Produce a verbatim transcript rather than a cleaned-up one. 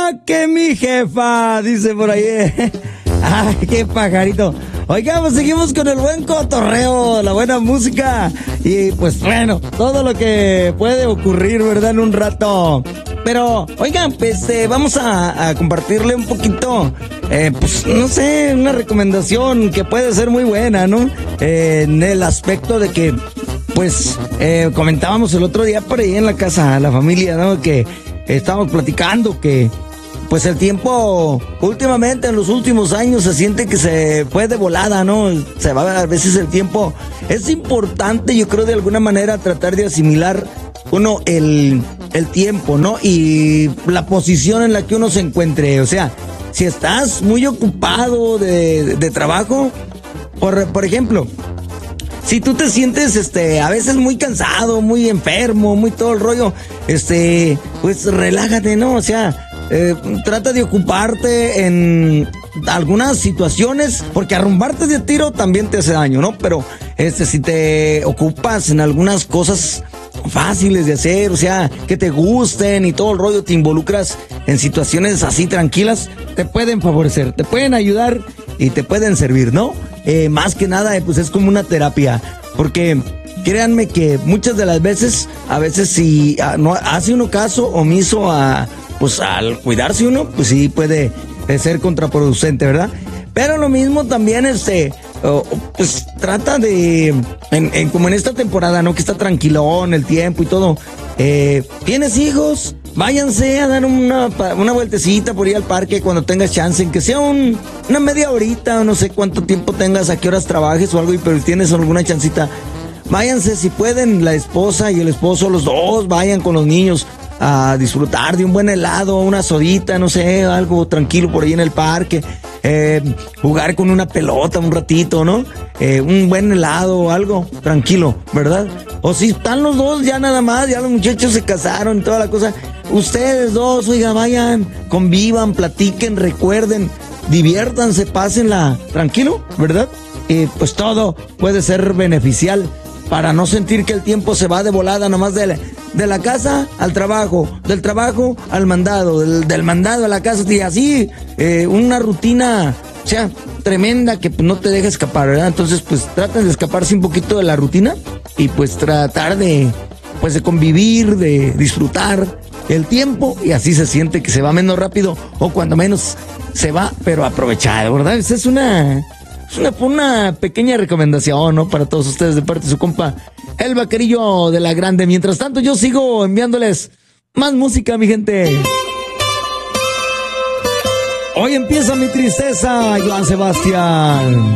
que mi jefa, dice por ahí. Ay, qué pajarito. Oiga, pues seguimos con el buen cotorreo, la buena música y pues bueno, todo lo que puede ocurrir, ¿verdad? En un rato. Pero, oigan, pues eh, vamos a, a compartirle un poquito, eh, pues no sé, una recomendación que puede ser muy buena, ¿no? Eh, en el aspecto de que, pues, eh, comentábamos el otro día por ahí en la casa, la familia, ¿no? Que estábamos platicando que pues el tiempo, últimamente en los últimos años se siente que se fue de volada, ¿no? Se va a veces el tiempo. Es importante, yo creo, de alguna manera tratar de asimilar uno el, el tiempo, ¿no? Y la posición en la que uno se encuentre. O sea, si estás muy ocupado de, de trabajo, por, por ejemplo, si tú te sientes, este, a veces muy cansado, muy enfermo, muy todo el rollo, este, pues relájate, ¿no? O sea, Eh, trata de ocuparte en algunas situaciones, porque arrumbarte de tiro también te hace daño, ¿no? Pero este, si te ocupas en algunas cosas fáciles de hacer, o sea, que te gusten y todo el rollo, te involucras en situaciones así tranquilas, te pueden favorecer, te pueden ayudar y te pueden servir, ¿no? Eh, más que nada, eh, pues es como una terapia, porque créanme que muchas de las veces, a veces si ah, no hace uno caso omiso a pues al cuidarse uno, pues sí puede ser contraproducente, ¿verdad? Pero lo mismo también, este, oh, pues trata de, en, en, como en esta temporada, ¿no? Que está tranquilón el tiempo y todo. Eh, ¿Tienes hijos? Váyanse a dar una, una vueltecita por ahí al parque cuando tengas chance, en que sea un, una media horita, o no sé cuánto tiempo tengas, a qué horas trabajes o algo, pero tienes alguna chancita. Váyanse si pueden, la esposa y el esposo, los dos, vayan con los niños a disfrutar de un buen helado, una sodita, no sé, algo tranquilo por ahí en el parque, eh, jugar con una pelota un ratito, ¿no? Eh, un buen helado o algo tranquilo, ¿verdad? O si están los dos ya nada más, ya los muchachos se casaron y toda la cosa, ustedes dos, oiga, vayan, convivan, platiquen, recuerden, diviértanse, pásenla tranquilo, ¿verdad? Eh, pues todo puede ser beneficial para no sentir que el tiempo se va de volada nomás de la, de la casa al trabajo, del trabajo al mandado, del, del mandado a la casa, y así, eh, una rutina, o sea, tremenda que pues, no te deja escapar, ¿verdad? Entonces, pues traten de escaparse un poquito de la rutina y pues tratar de, pues de convivir, de disfrutar el tiempo y así se siente que se va menos rápido o cuando menos se va, pero aprovechado, ¿verdad? Esa es una... Es una, una pequeña recomendación, ¿no? Para todos ustedes de parte de su compa, el Vaquerillo de la Grande. Mientras tanto, yo sigo enviándoles más música, mi gente. Hoy empieza mi tristeza, Joan Sebastián.